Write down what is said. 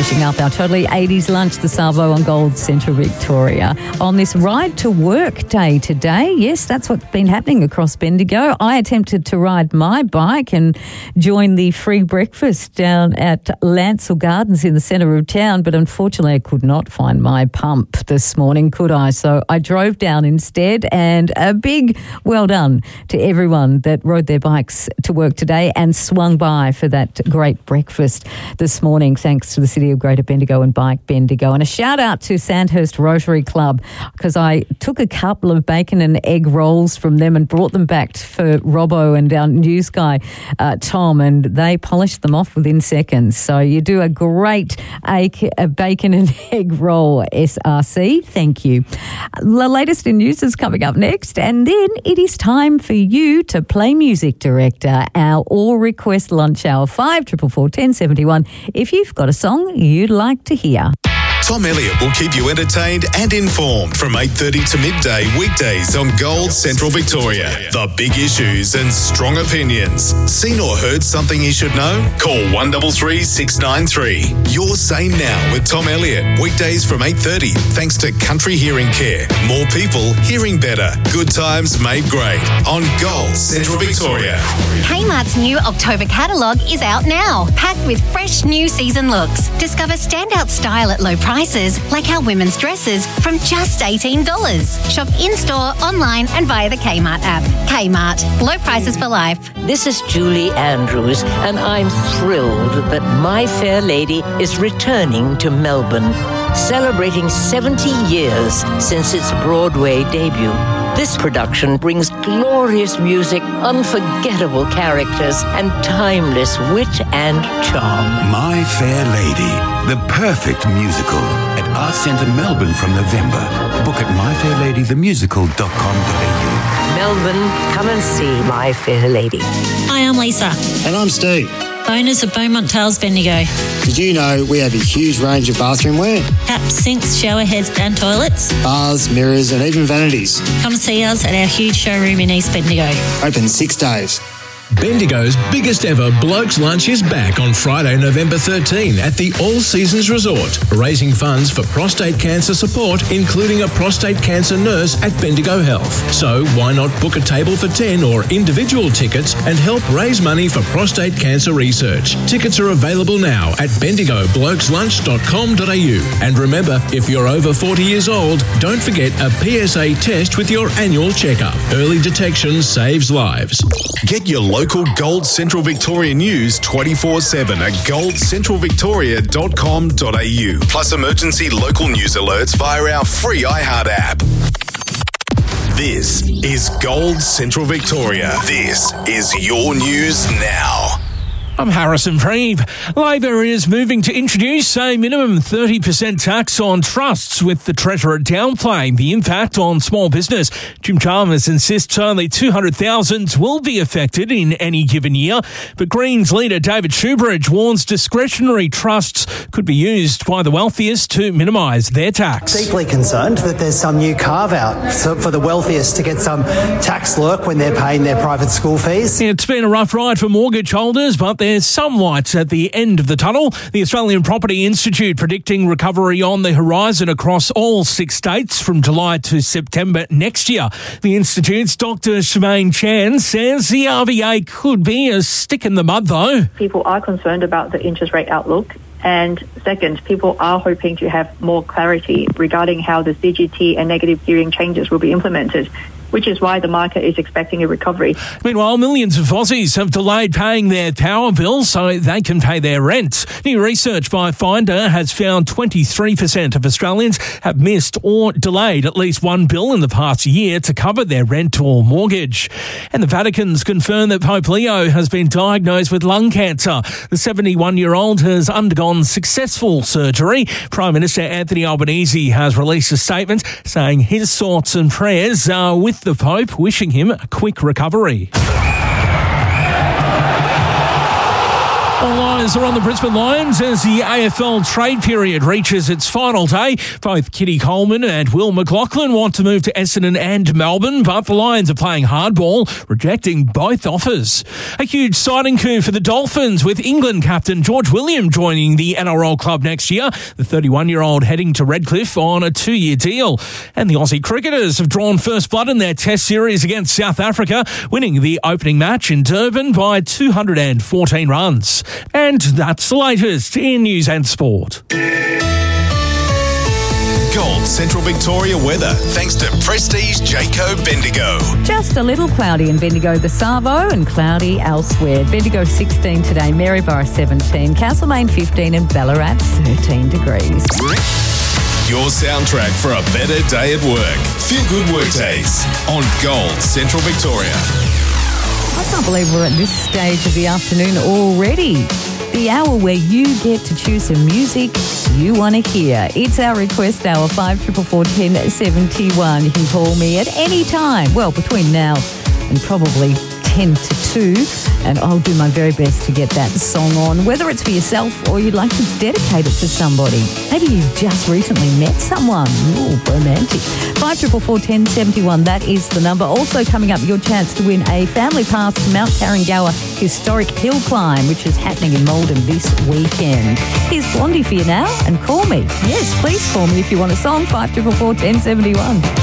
finishing up our Totally 80s lunch, the Savo on Gold Central Victoria. On this ride to work day today, yes, that's what's been happening across Bendigo. I attempted to ride my bike and join the free breakfast down at Lancel Gardens in the centre of town, but unfortunately I could not find my pump this morning, could I? So I drove down instead, and a big well done to everyone that rode their bikes to work today and swung by for that great breakfast this morning, thanks to the City of Greater Bendigo and Bike Bendigo. And a shout out to Sandhurst Rotary Club, because I took a couple of bacon and egg rolls from them and brought them back for Robbo and our news guy, Tom, and they polished them off within seconds. So you do a great bacon and egg roll, SRC. Thank you. The latest in news is coming up next, and then it is time for you to play Music Director, our all-request lunch hour, 5444 1071, if you've got a song you'd like to hear. Tom Elliott will keep you entertained and informed from 8:30 to midday weekdays on Gold Central Victoria. The big issues and strong opinions. Seen or heard something you should know? Call 133 693. Your Say Now with Tom Elliott. Weekdays from 8:30 thanks to Country Hearing Care. More people hearing better. Good times made great on Gold Central Victoria. Kmart's new October catalogue is out now, packed with fresh new season looks. Discover standout style at low prices, like our women's dresses, from just $18. Shop in-store, online and via the Kmart app. Kmart, low prices for life. This is Julie Andrews, and I'm thrilled that My Fair Lady is returning to Melbourne, celebrating 70 years since its Broadway debut. This production brings glorious music, unforgettable characters, and timeless wit and charm. My Fair Lady, the perfect musical at Arts Centre Melbourne from November. Book at myfairladythemusical.com.au. Melbourne, come and see My Fair Lady. Hi, I'm Lisa. And I'm Steve. Owners of Beaumont Tales Bendigo. Did you know we have a huge range of bathroom wear? Taps, sinks, shower heads and toilets. Baths, mirrors and even vanities. Come see us at our huge showroom in East Bendigo. Open 6 days. Bendigo's biggest ever Blokes Lunch is back on Friday, November 13 at the All Seasons Resort, raising funds for prostate cancer support, including a prostate cancer nurse at Bendigo Health. So why not book a table for 10 or individual tickets and help raise money for prostate cancer research? Tickets are available now at bendigoblokeslunch.com.au. And remember, if you're over 40 years old, don't forget a PSA test with your annual checkup. Early detection saves lives. Get your local Gold Central Victoria news 24/7 at goldcentralvictoria.com.au. Plus emergency local news alerts via our free iHeart app. This is Gold Central Victoria. This is your news now. I'm Harrison Preeb. Labor is moving to introduce a minimum 30% tax on trusts, with the Treasurer downplaying the impact on small business. Jim Chalmers insists only 200,000 will be affected in any given year, but Greens leader David Shoebridge warns discretionary trusts could be used by the wealthiest to minimise their tax. Deeply concerned that there's some new carve-out for the wealthiest to get some tax lurk when they're paying their private school fees. It's been a rough ride for mortgage holders, but there's some light at the end of the tunnel. The Australian Property Institute predicting recovery on the horizon across all 6 states from July to September next year. The Institute's Dr. Shemaine Chan says the RBA could be a stick in the mud, though. People are concerned about the interest rate outlook. And second, people are hoping to have more clarity regarding how the CGT and negative gearing changes will be implemented, which is why the market is expecting a recovery. Meanwhile, millions of Aussies have delayed paying their power bills so they can pay their rent. New research by Finder has found 23% of Australians have missed or delayed at least one bill in the past year to cover their rent or mortgage. And the Vatican's confirmed that Pope Leo has been diagnosed with lung cancer. The 71-year-old has undergone successful surgery. Prime Minister Anthony Albanese has released a statement saying his thoughts and prayers are with the Pope, wishing him a quick recovery. Although eyes are on the Brisbane Lions as the AFL trade period reaches its final day. Both Kitty Coleman and Will McLaughlin want to move to Essendon and Melbourne, but the Lions are playing hardball, rejecting both offers. A huge signing coup for the Dolphins, with England captain George William joining the NRL club next year. The 31-year-old heading to Redcliffe on a 2-year deal. And the Aussie cricketers have drawn first blood in their Test series against South Africa, winning the opening match in Durban by 214 runs. And that's the latest in news and sport. Gold Central Victoria weather, thanks to Prestige Jayco Bendigo. Just a little cloudy in Bendigo, the Savo, and cloudy elsewhere. Bendigo 16 today, Maryborough 17, Castlemaine 15 and Ballarat 13 degrees. Your soundtrack for a better day at work. Feel good workdays on Gold Central Victoria. I can't believe we're at this stage of the afternoon already. The hour where you get to choose some music you want to hear. It's our request hour, 5441 You can call me at any time. Well, between now and probably 10 to 2, and I'll do my very best to get that song on, whether it's for yourself or you'd like to dedicate it to somebody. Maybe you've just recently met someone. Ooh, romantic. 5441 that is the number. Also coming up, your chance to win a family pass to Mount Tarrangower Historic Hill Climb, which is happening in Maldon this weekend. Here's Blondie for you now, and call me. Yes, please call me if you want a song, 5441